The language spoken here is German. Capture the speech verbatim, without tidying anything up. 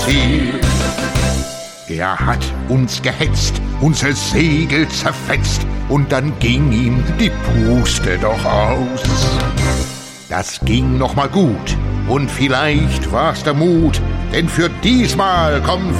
Ziel. Er hat uns gehetzt, unser Segel zerfetzt, und dann ging ihm die Puste doch aus. Das ging noch mal gut, und vielleicht war's der Mut, denn für diesmal kommen